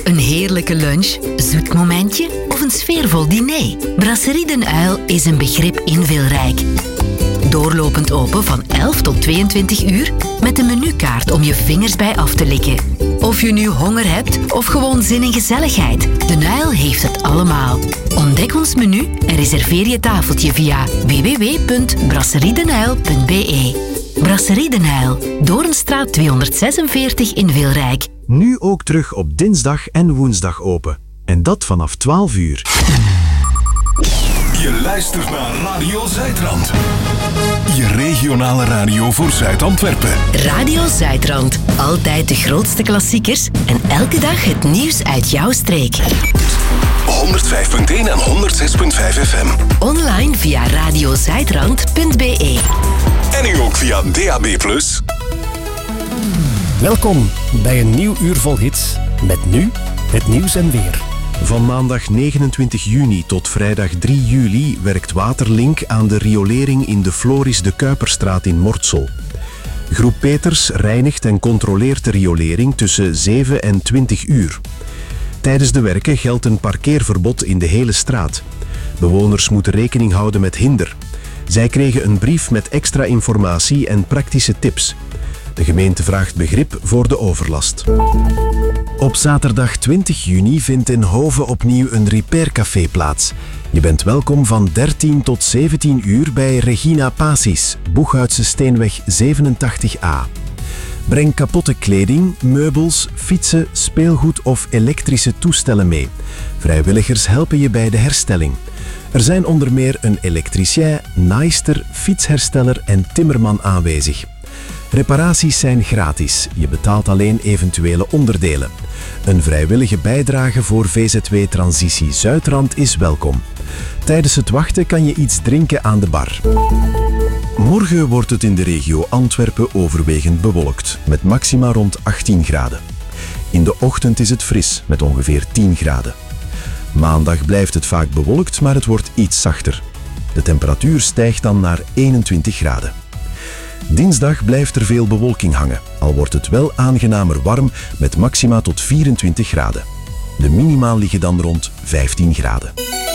Een heerlijke lunch, zoet momentje of een sfeervol diner? Brasserie Den Uil is een begrip in Wilrijk. Doorlopend open van 11 tot 22 uur met een menukaart om je vingers bij af te likken. Of je nu honger hebt of gewoon zin in gezelligheid, Den Uil heeft het allemaal. Ontdek ons menu en reserveer je tafeltje via www.brasseriedenuil.be. Brasserie Den Uil, Doornstraat 246 in Wilrijk. Nu ook terug op dinsdag en woensdag open. En dat vanaf 12 uur. Je luistert naar Radio Zuidrand. Je regionale radio voor Zuid-Antwerpen. Radio Zuidrand. Altijd de grootste klassiekers en elke dag het nieuws uit jouw streek. 105.1 en 106.5 FM. Online via radiozuidrand.be. En nu ook via DAB+. Welkom bij een nieuw uur vol hits. Met nu het nieuws en weer. Van maandag 29 juni tot vrijdag 3 juli werkt Waterlink aan de riolering in de Floris de Kuiperstraat in Mortsel. Groep Peters reinigt en controleert de riolering tussen 7 en 20 uur. Tijdens de werken geldt een parkeerverbod in de hele straat. Bewoners moeten rekening houden met hinder. Zij kregen een brief met extra informatie en praktische tips. De gemeente vraagt begrip voor de overlast. Op zaterdag 20 juni vindt in Hoven opnieuw een repaircafé plaats. Je bent welkom van 13 tot 17 uur bij Regina Pacis, Boeghoutse Steenweg 87A. Breng kapotte kleding, meubels, fietsen, speelgoed of elektrische toestellen mee. Vrijwilligers helpen je bij de herstelling. Er zijn onder meer een elektricien, naaister, fietshersteller en timmerman aanwezig. Reparaties zijn gratis. Je betaalt alleen eventuele onderdelen. Een vrijwillige bijdrage voor VZW Transitie Zuidrand is welkom. Tijdens het wachten kan je iets drinken aan de bar. Morgen wordt het in de regio Antwerpen overwegend bewolkt, met maxima rond 18 graden. In de ochtend is het fris, met ongeveer 10 graden. Maandag blijft het vaak bewolkt, maar het wordt iets zachter. De temperatuur stijgt dan naar 21 graden. Dinsdag blijft er veel bewolking hangen, al wordt het wel aangenamer warm met maxima tot 24 graden. De minima liggen dan rond 15 graden.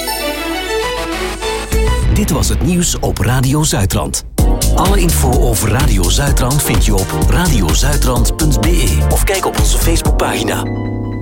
Dit was het nieuws op Radio Zuidrand. Alle info over Radio Zuidrand vind je op radiozuidrand.be of kijk op onze Facebookpagina.